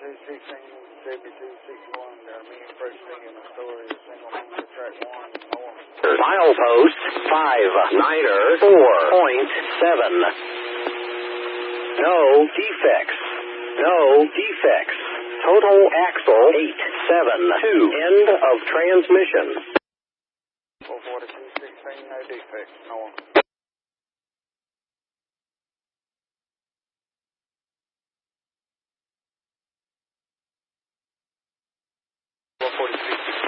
Milepost 59er 4.7. No defects. No defects. Total axle 872. End of transmission. 44216, no defects. No one. 44616.